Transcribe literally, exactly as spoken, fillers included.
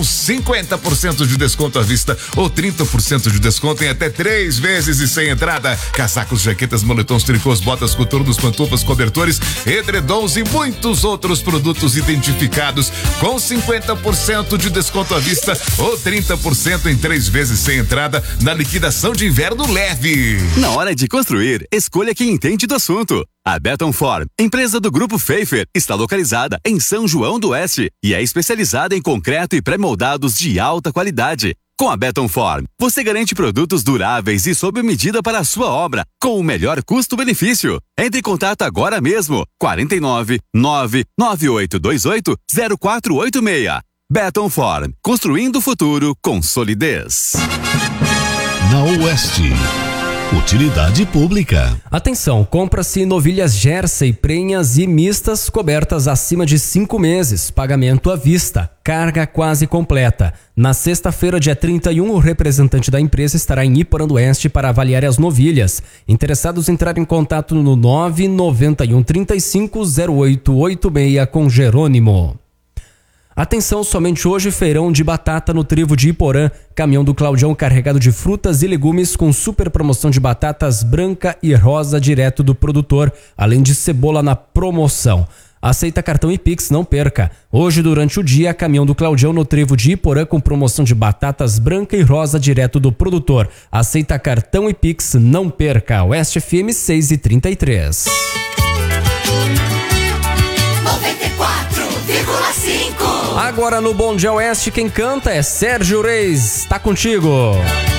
cinquenta por cento de desconto à vista ou trinta por cento de desconto em até três vezes e sem entrada. Casacos, jaquetas, moletons, tricôs, botas, coturnos, pantufas, cobertores, edredons e muitos outros produtos identificados com cinquenta por cento de desconto à vista ou trinta por cento em três vezes sem entrada na liquidação de inverno leve. Na hora de construir, escolha quem entende do assunto. A Beton Form, empresa do Grupo Pfeiffer, está localizada em São João do Oeste e é especializada em concreto e pré-moldados de alta qualidade. Com a Beton Form, você garante produtos duráveis e sob medida para a sua obra, com o melhor custo-benefício. Entre em contato agora mesmo, quarenta e nove, nove nove oito dois oito, zero quatro oito seis. Beton Form, construindo o futuro com solidez. Na Oeste. Utilidade pública. Atenção, compra-se novilhas Jersey, prenhas e mistas cobertas acima de cinco meses. Pagamento à vista. Carga quase completa. Na sexta-feira, dia trinta e um, o representante da empresa estará em Iporã do Oeste para avaliar as novilhas. Interessados entrarem em contato no nove nove um, trinta e cinco, zero oito oito seis com Jerônimo. Atenção, somente hoje feirão de batata no Trevo de Iporã. Caminhão do Claudião carregado de frutas e legumes com super promoção de batatas branca e rosa direto do produtor, além de cebola na promoção. Aceita cartão e Pix, não perca. Hoje, durante o dia, caminhão do Claudião no Trevo de Iporã com promoção de batatas branca e rosa direto do produtor. Aceita cartão e Pix, não perca. Oeste F M seis e trinta e três. noventa e quatro vírgula cinco. Agora no Bom Dia Oeste, quem canta é Sérgio Reis. Tá contigo.